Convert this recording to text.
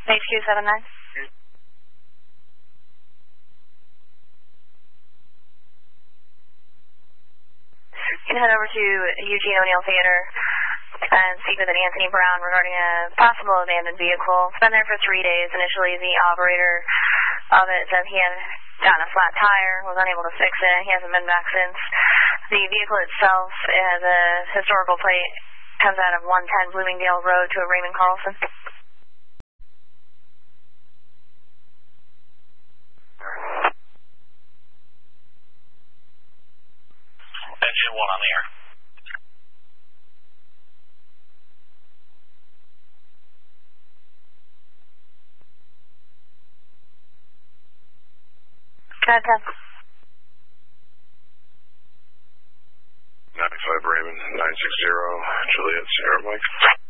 HQ79. You can head over to Eugene O'Neill Theater and speak with Anthony Brown regarding a possible abandoned vehicle. It's been there for 3 days. Initially, the operator of it said he had gotten a flat tire, was unable to fix it. He hasn't been back since. The vehicle itself has a historical plate, comes out of 110 Bloomingdale Road to a Raymond Carlson. Engine 1 on the air. Go ahead, Ted. 95 Raymond, 960, Juliet, Sierra Mike.